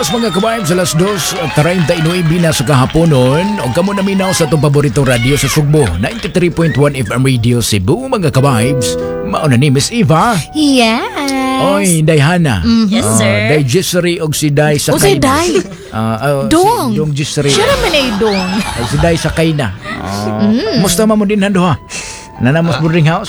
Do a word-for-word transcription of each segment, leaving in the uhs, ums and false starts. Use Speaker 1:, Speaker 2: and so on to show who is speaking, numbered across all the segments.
Speaker 1: oras mga kabayan sa alas dos thirty-nine na sa kahaponon o kamo naminaw sa itong paboritong radio sa Sugbo ninety-three point one F M Radio Cebu mga kabibes. Mauna ni Miss Eva.
Speaker 2: Yes.
Speaker 1: Oy, Dayhana.
Speaker 2: Mm-hmm.
Speaker 3: Yes, sir.
Speaker 1: Uh, Day Gissery og si Day sa
Speaker 2: O si Day.
Speaker 1: Uh, uh,
Speaker 2: Dong.
Speaker 1: Si Dong Gissery.
Speaker 2: Siya naman ay dong.
Speaker 1: Uh, si Day sa Kayna. Uh, mm. Musta mo din hando ha? Nanamos boarding house.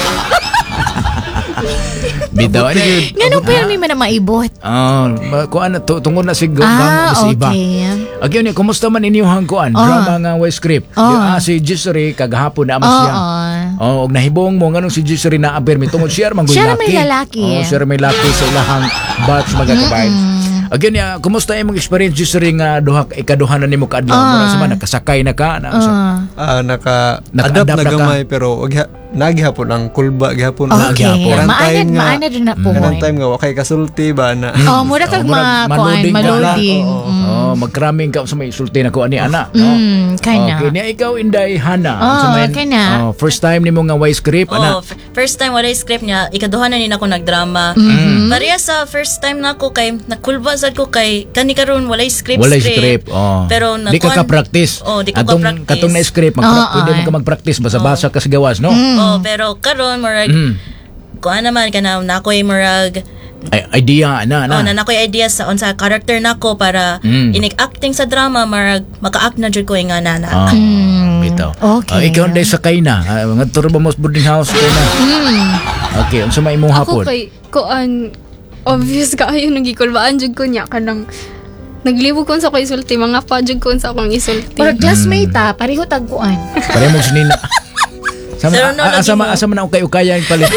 Speaker 1: Bitaw ano yun?
Speaker 2: Nga pero may man na maibot.
Speaker 1: Ah, uh, kuan na to tungod na si Gam
Speaker 2: Ah,
Speaker 1: si Iba.
Speaker 2: okay.
Speaker 1: Agyo ni kumusta man inyong kuan?
Speaker 2: Oh.
Speaker 1: Drama nga way script.
Speaker 2: Oh.
Speaker 1: Di, ah, si Gissery kagahapon na amas
Speaker 2: Oo.
Speaker 1: siya. Oh, og nahibong mo nganong si Gissery na abermi tungod siya man
Speaker 2: Siya may lalaki.
Speaker 1: Oh, siya may lalaki sa ilahang batch mga kabay. Agyo ni kumusta imong experience Gissery nga duha ikaduha na nimo kaadlaw mo sa man nakasakay na ka na sa
Speaker 4: Ah, naka
Speaker 1: Naka-adapt
Speaker 4: adapt
Speaker 1: na
Speaker 4: na
Speaker 1: ka.
Speaker 4: gamay pero wag nagihapon ang kulba gihapon.
Speaker 2: Okay.
Speaker 4: Karang
Speaker 2: Maanad,
Speaker 4: time nga-
Speaker 2: maanad rin na po.
Speaker 4: Karang time nga wakay kasulti ba na.
Speaker 2: Oh, mura kag
Speaker 1: Oh, murag
Speaker 2: mga kuan,
Speaker 1: maluding ka na.
Speaker 2: maluding.
Speaker 4: Oo.
Speaker 2: Mm.
Speaker 1: Oh, magkraming ka sa may sulti na ko ani ana, no?
Speaker 2: Mm, kaya
Speaker 1: Okay, niya ikaw Inday Hana.
Speaker 2: Oh,
Speaker 1: Sa may-
Speaker 2: kaya na.
Speaker 1: oh, first time nimo nga way script ana.
Speaker 3: Oh, f- first time wala yung script niya, ikaduha na din ako nagdrama.
Speaker 2: Mm-hmm.
Speaker 3: Pareha sa first time na ako kay nakulba sad ko kay kani karon wala yung script
Speaker 1: Wala script. Oh.
Speaker 3: Pero
Speaker 1: di ka ka-practice.
Speaker 3: Oh, di ko
Speaker 1: Atong
Speaker 3: ka-practice.
Speaker 1: katong na script, mag
Speaker 2: Oo,
Speaker 1: pwede mo
Speaker 2: oo.
Speaker 1: ka mag-practice basa-basa ka sa gawas, no?
Speaker 3: Oh, pero karon murag
Speaker 1: Mm.
Speaker 3: kuan naman kana nakoy murag
Speaker 1: Ay, idea na na.
Speaker 3: oh, na nakoy idea sa unsa character nako para
Speaker 1: Mm.
Speaker 3: inig-acting sa drama marag maka-act na jud ko nga nana.
Speaker 1: Ah,
Speaker 2: Mm,
Speaker 1: bitaw.
Speaker 2: okay.
Speaker 1: Ah, ikaw Inday sa Kayna. Uh, ngadto ba mo sa boarding house kay na? Okay, unsa may imong hapon?
Speaker 5: Ako kay kuan obvious kaayo nagikulbaan jud ko niya kanang naglibog ko sa ko isulti mga pa jud ko sa akong isulti.
Speaker 2: Pero classmate ta, pareho tagkuan.
Speaker 1: Pare mo sinina. Sama
Speaker 3: Pero no,
Speaker 1: a-
Speaker 3: lagi
Speaker 1: asama
Speaker 3: mo.
Speaker 1: asama na ukay ukayan palit.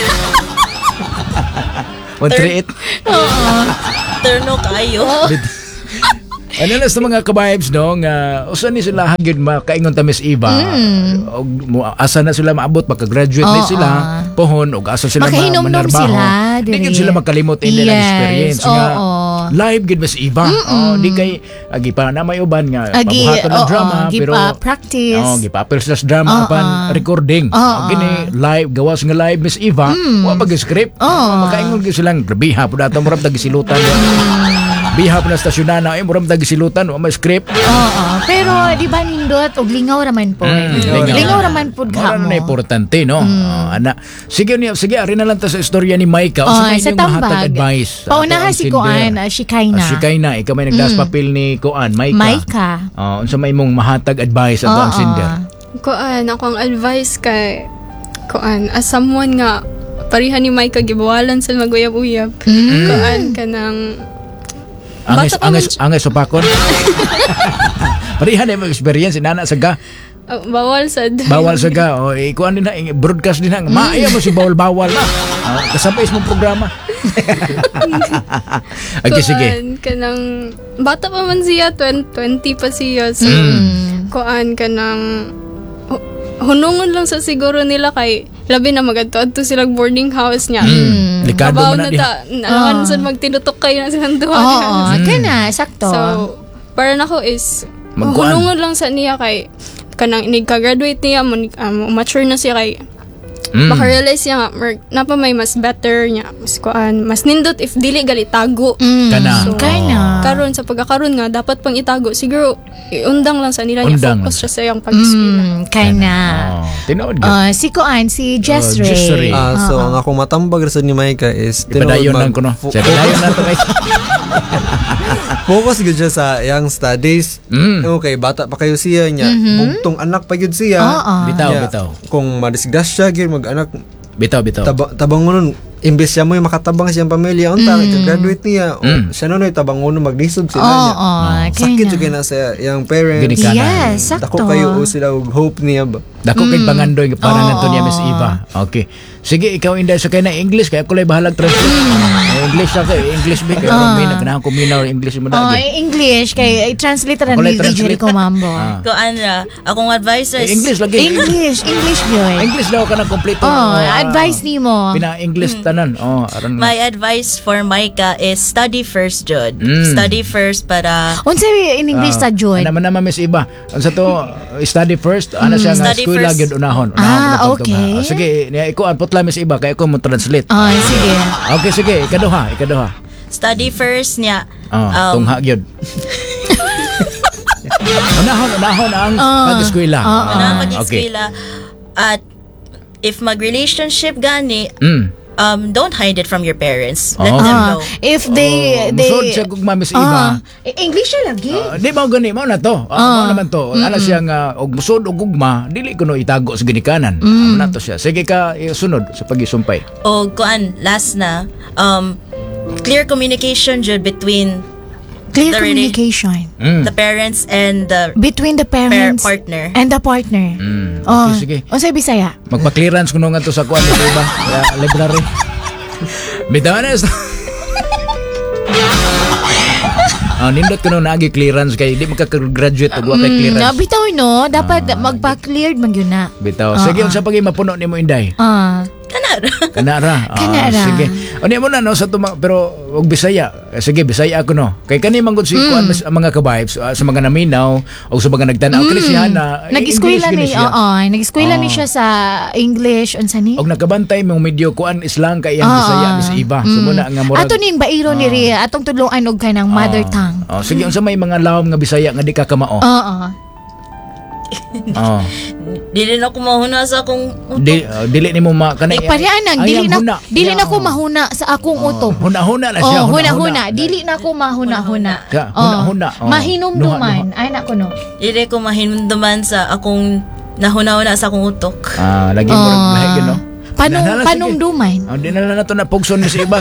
Speaker 1: one three eight.
Speaker 3: Terno kayo.
Speaker 1: Ano na sa mga kabibes no nga usa ni sila hagid makaingon ta Miss Eva. Og mo- asa na sila maabot maka-graduate na
Speaker 2: Oo.
Speaker 1: sila pohon og asa sila ma-
Speaker 2: Makahinom-nom
Speaker 1: manarbaho.
Speaker 2: sila,
Speaker 1: Di
Speaker 2: diri.
Speaker 1: gid sila makalimot in
Speaker 2: Yes,
Speaker 1: nila experience nga
Speaker 2: oo.
Speaker 1: live gid Miss Eva. Oh, di kay agi pa na may uban nga
Speaker 2: Agi,
Speaker 1: pabuhaton ng
Speaker 2: oo,
Speaker 1: drama
Speaker 2: gi
Speaker 1: pero
Speaker 2: pa practice.
Speaker 1: Oh, gipapil sila sa drama
Speaker 2: Oo.
Speaker 1: apan recording.
Speaker 2: Oo.
Speaker 1: Gini live gawas nga live Miss Eva. Wa pag script.
Speaker 2: Oo.
Speaker 1: Makaingon gid silang grabiha pud ato murag tagisilutan. Biha pa na stasyonan na ay murag tagisilutan wa may script.
Speaker 2: Oo, pero di ba nindot og lingaw raman po.
Speaker 1: Mm,
Speaker 2: lingaw raman pud
Speaker 1: Mara
Speaker 2: ka mo.
Speaker 1: na importante no. Ah, ana. Sige ni sige ari na lang ta sa istorya ni Maika.
Speaker 2: Oh,
Speaker 1: Unsa may
Speaker 2: sa
Speaker 1: inyong mahatag
Speaker 2: tambag.
Speaker 1: advice?
Speaker 2: Paunahan si Kuan, uh, si Kayna.
Speaker 1: Ah, si Kayna, ikaw may nagdas papel ni Kuan, Maika.
Speaker 2: Maika.
Speaker 1: Ah, unsa may imong mahatag advice ato ang
Speaker 2: Oo.
Speaker 1: sinder?
Speaker 5: Kuan akong advice kay kuan as someone nga parihan ni Mike gibawalan sa maguyab-uyab. Kuan kanang
Speaker 1: Angay
Speaker 5: Bata pa
Speaker 1: angay
Speaker 5: man-
Speaker 1: angay supakon. Parihan na imong experience inana sa ga.
Speaker 5: uh, bawal sad.
Speaker 1: Bawal sa ga. O ikuan din na i- broadcast din na. Maaya mo si bawal bawal na. Ah, kasabay sa mong programa. Okay, sige.
Speaker 5: Kuan kanang bata pa man siya twenty, twenty pa siya. So kuan kanang hu- hunungon lang sa siguro nila kay labi na magadto sila boarding house niya.
Speaker 1: Mm. Likado
Speaker 5: Kabaw
Speaker 1: mo na
Speaker 5: na
Speaker 1: diha.
Speaker 5: ta, nalaman sad magtinutok kayo na silang duha.
Speaker 2: Oo, kana sakto.
Speaker 5: So, para nako is
Speaker 1: Magkuan.
Speaker 5: hulungon lang sa niya kay kanang nigka-graduate niya, mo um, mature na siya kay
Speaker 1: Mm.
Speaker 5: maka-realize niya nga, mer- napa may mas better niya, mas kuan, mas nindot if dili gali tago.
Speaker 2: Mm,
Speaker 1: Kana.
Speaker 2: so, kana.
Speaker 5: Karon sa pagkakaroon nga, dapat pang itago. Siguro, iundang lang sa nila niya,
Speaker 1: Undang.
Speaker 5: focus siya sa iyang pag-eskwela.
Speaker 2: Mm, kana.
Speaker 1: Oh, tinood ka.
Speaker 2: Uh, si Kuan, si Jess
Speaker 1: Oh, Jess Ray.
Speaker 2: Ray.
Speaker 4: Ah, so ang akong matambag ra sa ni Maika is
Speaker 1: Ipadayon lang
Speaker 4: mag-
Speaker 1: ko no.
Speaker 4: fo-
Speaker 1: Sa padayon na to guys.
Speaker 4: focus gud siya sa iyang studies.
Speaker 1: Mm.
Speaker 4: Okay, bata pa kayo siya niya. Bugtong anak pa gyud siya.
Speaker 2: Oo.
Speaker 1: Bitaw,
Speaker 4: Niya,
Speaker 1: bitaw.
Speaker 4: Kung madisgrasya gyud mag-anak,
Speaker 1: Bitaw, bitaw.
Speaker 4: taba, tabangonon imbes siya mo yung makatabang siyang pamilya unta mm. graduate niya o
Speaker 1: Mm.
Speaker 4: siya nonoy tabangonon maglisod sila
Speaker 2: Oo,
Speaker 4: niya.
Speaker 2: oh,
Speaker 4: Sakit jud kay na sa iyang parents.
Speaker 1: Gini ka.
Speaker 2: Yes, sakto.
Speaker 4: Dako kayo o sila og hope niya ba.
Speaker 1: Dako kay pangandoy nga parang
Speaker 2: Oo.
Speaker 1: nanto niya Miss Eva. Okay. Sige, ikaw Inday sa kay na English kaya ko lay bahalag translate. Eh, English sa kay English ba kay uh. may naganahan ko minaw English mo
Speaker 2: Oh,
Speaker 1: dagi.
Speaker 2: eh, English kay translate ra
Speaker 1: Ako
Speaker 2: ni
Speaker 1: lang
Speaker 2: D J
Speaker 1: translate.
Speaker 2: ko mambo.
Speaker 1: Ah.
Speaker 3: Kuan ra, akong advice
Speaker 1: Eh,
Speaker 3: is
Speaker 1: English lagi.
Speaker 2: English, English boy.
Speaker 1: English daw ka na kompleto.
Speaker 2: Oh,
Speaker 1: Ah,
Speaker 2: advice nimo.
Speaker 1: Pina English tanan. Oh, aron.
Speaker 3: my advice for Micah is study first, Jud.
Speaker 1: Mm.
Speaker 3: Study first para
Speaker 2: Unsa in English
Speaker 1: Ah,
Speaker 2: ta jud?
Speaker 1: Ano man naman Miss Eva. Ano sa to uh, study first, ano siya nga
Speaker 3: Study
Speaker 1: school
Speaker 3: first.
Speaker 1: gyud unahon.
Speaker 2: Ah,
Speaker 1: Unahon mo na tungtong,
Speaker 2: okay.
Speaker 1: ha. Ah, sige, niya iko ang putla Miss Eva kay ako mo translate.
Speaker 2: Ah, sige.
Speaker 1: Okay, sige, ikaduha, ikaduha.
Speaker 3: study first niya.
Speaker 1: Ah,
Speaker 3: Um,
Speaker 1: tungha gyud. Unahon, unahon ang pag-eskwela.
Speaker 2: Ah, ah,
Speaker 3: na
Speaker 1: Ah,
Speaker 3: mag-eskwela. At if mag-relationship gani,
Speaker 1: Mm.
Speaker 3: um, don't hide it from your parents. Let
Speaker 1: Oh.
Speaker 3: them
Speaker 2: Ah,
Speaker 3: know.
Speaker 2: if they,
Speaker 1: Oh,
Speaker 2: they,
Speaker 1: musod siya kung Miss
Speaker 2: Ah,
Speaker 1: Eva.
Speaker 2: eh, English siya lagi.
Speaker 1: Ah, di ba gani mo na to? Ah, mo naman to. Ana siya nga og musod og ugma, dili ko no itago sa ginikanan. Amo na to siya. Sige ka eh, sunod sa pagisumpay.
Speaker 3: O kuan, last na, um, clear communication jud between
Speaker 2: Clear
Speaker 3: the rela-
Speaker 2: communication
Speaker 1: Mm.
Speaker 3: the parents and the
Speaker 2: between the parents
Speaker 3: par- partner.
Speaker 2: and the partner.
Speaker 1: Mm.
Speaker 2: Oh,
Speaker 1: Okay, sige.
Speaker 2: unsay Bisaya?
Speaker 1: Magpa-clearance kuno nga to sa kuan Miss Eva. Kaya library. Bitawanes. Ah, nindot kuno naagi clearance kay di magka-graduate og wa kay
Speaker 2: Mm,
Speaker 1: clearance.
Speaker 2: bitaw no, dapat magpa-cleared man yun na.
Speaker 1: Bitaw. Sige, unsa pagi mapuno nimo Inday?
Speaker 2: Ah,
Speaker 3: Kanara.
Speaker 1: Kanara. Ah,
Speaker 2: Kanara.
Speaker 1: Sige. Ano mo na no sa tuma pero og Bisaya. Eh, Sige, Bisaya ako no. Kay kani man gud si kuan mas- ang mga ka-vibes ah, sa mga naminaw o sa mga nagtanaw kani siya na eh,
Speaker 2: nag-eskwela
Speaker 1: English gini
Speaker 2: ni,
Speaker 1: siya.
Speaker 2: oo, nag-eskwela ni
Speaker 1: Ah.
Speaker 2: siya sa English unsa ni?
Speaker 1: Og nakabantay mong medyo kuan islang kay ang
Speaker 2: Ah,
Speaker 1: Bisaya
Speaker 2: ah.
Speaker 1: Miss Eva. So muna nga murag.
Speaker 2: Ato ning bairo ni Ria, atong tudloan og kanang mother tongue.
Speaker 1: Oh, sige unsa may mga lawom nga Bisaya nga di ka kamao.
Speaker 2: Oo.
Speaker 1: Oh.
Speaker 3: Dili na ko mahuna sa akong utok.
Speaker 1: Di, uh, dili nimo ma kanay.
Speaker 2: Eh, parehan nang, dili
Speaker 1: Ayang
Speaker 2: na,
Speaker 1: huna.
Speaker 2: dili na
Speaker 1: Ayang-
Speaker 2: ko mahuna sa akong utok.
Speaker 1: Huna-huna na siya.
Speaker 2: Oh, huna-huna. Dili na ko mahuna-huna.
Speaker 1: Yeah,
Speaker 2: Oh,
Speaker 1: huna-huna. Oh.
Speaker 2: Mahinumduman. Ay, nako no.
Speaker 3: Dili ko mahinumduman sa akong nahuna-una sa akong utok.
Speaker 1: Ah, lagi mo rin
Speaker 2: Ah.
Speaker 1: lahi no.
Speaker 2: Panum,
Speaker 1: Nalala, sige.
Speaker 2: panumduman.
Speaker 1: Oh, di na lang nato na pugson ni sa iba.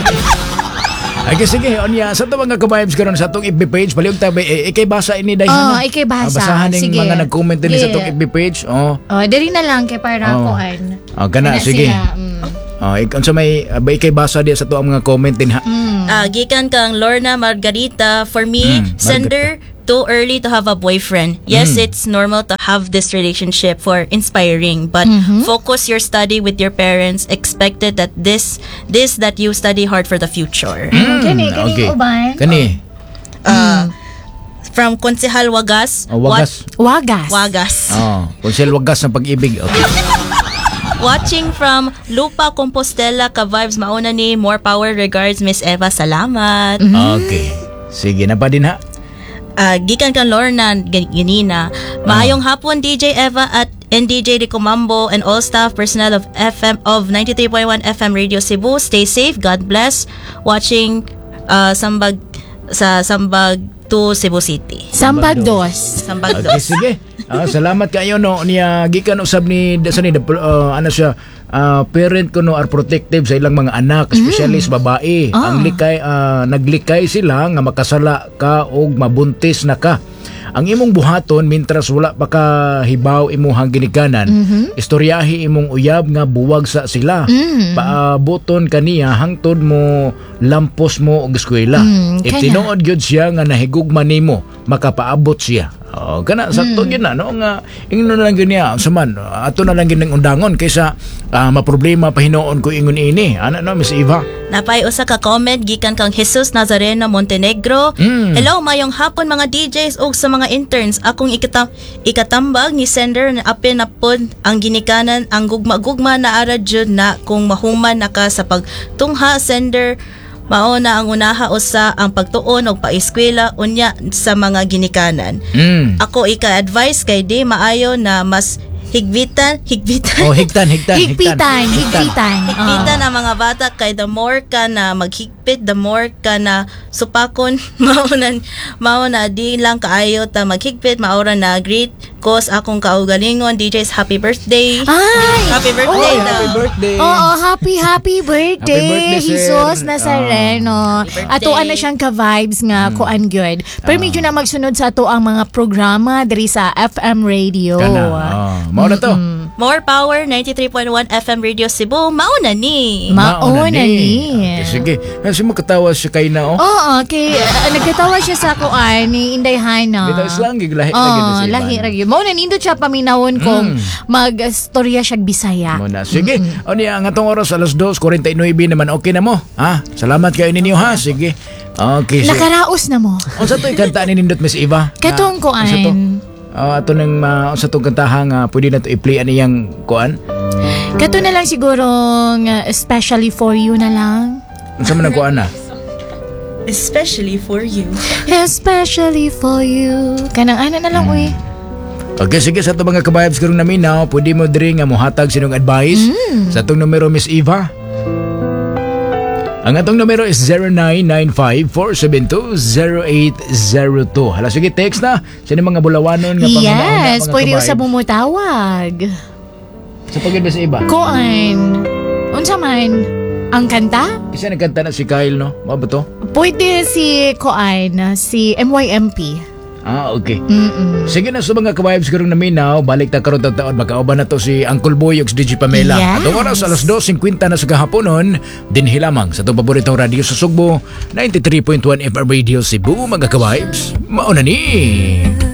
Speaker 1: Ay, kasi sige, onya, sa ito mga ka-vibes karon sa itong F B page, paliw tabi, eh, ikay basa ini dahil
Speaker 2: Oh,
Speaker 1: na.
Speaker 2: ikay basa.
Speaker 1: basahan ng
Speaker 2: Sige.
Speaker 1: mga nag-comment din sa
Speaker 2: Sige.
Speaker 1: itong F B page. Oh,
Speaker 2: Oh, dali na lang kay para
Speaker 1: Oh.
Speaker 2: koan.
Speaker 1: oh kana,
Speaker 2: Kana
Speaker 1: sige.
Speaker 2: sila, mm.
Speaker 1: Oh, ik- unsa may, uh, ba ikay basa diya sa ito ang mga comment din ha?
Speaker 3: Ah, gikan kang Lorna Margarita. For me,
Speaker 1: Mm,
Speaker 3: sender, too early to have a boyfriend. Yes, it's normal to have this relationship for inspiring, but focus your study with your parents. Expected that this this that you study hard for the future.
Speaker 1: Mm,
Speaker 2: Kani, kani uban?
Speaker 1: Kani,
Speaker 3: Uh, from Konsehal Wagas.
Speaker 1: oh, wagas.
Speaker 2: Wagas.
Speaker 3: Wat- Wagas.
Speaker 1: Oh, konsel wagas ng pag-ibig. Okay.
Speaker 3: Watching from Lupa Compostela ka vibes mauna ni more power regards Miss Eva. Salamat.
Speaker 1: Okay. Sige na pa din ha.
Speaker 3: Ah, gikan kan Lorna g- ginina. Maayong hapon D J Eva at and D J Rico Mambo and all staff personnel of F M of ninety-three point one F M Radio Cebu. Stay safe. God bless. Watching uh, Sambag sa Sambag to Cebu City.
Speaker 2: Sambag dos.
Speaker 3: Sambag
Speaker 1: Okay,
Speaker 3: dos.
Speaker 1: sige. Ah, salamat kayo no niya gikan usab ni sa ni uh, ano siya ah, parent ko no are protective sa ilang mga anak, especially sa babae. Ang likay ah, naglikay sila nga makasala ka og mabuntis na ka. Ang imong buhaton mintras wala pa ka hibaw imuhang ginikanan, istoryahi imong uyab nga buwag sa sila. Paaboton kaniya hangtod mo lampos mo og eskwela.
Speaker 2: Mm,
Speaker 1: If
Speaker 2: kaya.
Speaker 1: tinuod gyud siya nga nahigugma nimo, makapaabot siya. Oh, kana sakto gyud na no nga ingno na lang gyud niya unsa man ato na lang gyud ng undangon kaysa ah, maproblema pa hinuon ko ingon ini. Ana no Miss Eva.
Speaker 3: Napay usa ka comment gikan kang Jesus Nazareno Montenegro.
Speaker 1: Mm.
Speaker 3: Hello, mayong hapon mga D Js ug sa mga interns. Akong ikata ikatambag ni sender na apil na pod ang ginikanan ang gugma-gugma na ara jud na kung mahuman na ka sa pagtungha sender. Mao na ang unaha usa ang pagtuon og paeskwela unya sa mga ginikanan.
Speaker 1: Mm.
Speaker 3: Ako ika-advise kay di maayo na mas higbitan, higbitan.
Speaker 1: Oh, higtan, higtan,
Speaker 2: Higpitan, higpitan.
Speaker 3: Higpitan ang mga bata kay the more ka na maghigpit, the more ka na supakon. Maunan, mauna di lang kaayo ta maghigpit, maura na greet ko sa akong kaugalingon. D J's happy birthday.
Speaker 2: Ay!
Speaker 3: Happy birthday
Speaker 2: Oh,
Speaker 3: daw.
Speaker 1: Happy birthday.
Speaker 2: Oo, happy, happy birthday,
Speaker 1: Happy birthday, sir.
Speaker 2: Jesus Nazareno.
Speaker 3: birthday.
Speaker 2: Ato ano siyang ka-vibes nga, kuan gyud. Pero medyo na magsunod sa ato ang mga programa diri sa F M Radio.
Speaker 1: Kana. Oh, mao na to.
Speaker 3: More power, ninety-three point one F M Radio Cebu. Mauna ni.
Speaker 2: Mauna ni.
Speaker 1: Okay, sige. Kasi mo katawa siya kay na oh.
Speaker 2: Oo, kay uh, nagkatawa siya sa kuan ni Inday Hana.
Speaker 1: Bitaw islang gig lahi
Speaker 2: Oo,
Speaker 1: lagi na siya.
Speaker 2: lahi lagi. Mao na nindot siya paminawon kung mag-storya siya Bisaya.
Speaker 1: Muna. Sige. O niya, ang atong oras alas dos forty-nine naman okay na mo. Ha? Salamat kayo ninyo ha. Sige. Okay. Sige.
Speaker 2: Nakaraos na mo.
Speaker 1: Unsa to'y kanta ni Nindot Miss Eva?
Speaker 2: Katong
Speaker 1: Na- unsa to?
Speaker 2: kuan.
Speaker 1: Oh, ato nang uh, unsa tong kantahan nga pwede na to i-play ani yang kuan?
Speaker 2: Kato na lang siguro uh, especially for you na lang.
Speaker 1: Unsa man ang kuan na?
Speaker 3: especially for you.
Speaker 2: Especially for you. Kanang ano na lang, uy.
Speaker 1: Okay, sige sa ito mga kabayabs karong naminaw, pwede mo diri nga mohatag sinong advice sa itong numero, Miss Eva. Ang atong numero is zero nine nine five four seven two zero eight zero two. Hala, sige, text na. Sino mga bulawanon nga pangunauna,
Speaker 2: Yes,
Speaker 1: mga
Speaker 2: pwede
Speaker 1: kabayabs?
Speaker 2: sa bumutawag.
Speaker 1: Sa pagod ba sa iba?
Speaker 2: Koan. Unsa man? Ang kanta?
Speaker 1: Isa nagkanta na si Kyle, no? Mga ba to?
Speaker 2: Pwede si Koan, si M Y M P.
Speaker 1: Ah, okay.
Speaker 2: Mm-mm.
Speaker 1: Sige na sa mga kabayabs karong naminaw, balik ta karon tag taon, magkauban na to si Uncle Boy ug si D J Pamela.
Speaker 2: Yes.
Speaker 1: Atong oras alas dos fifty na sa kahaponon, dinhi lamang sa itong paboritong radio sa Sugbo, ninety-three point one F M Radio Cebu, mga kabayabs. Mauna ni.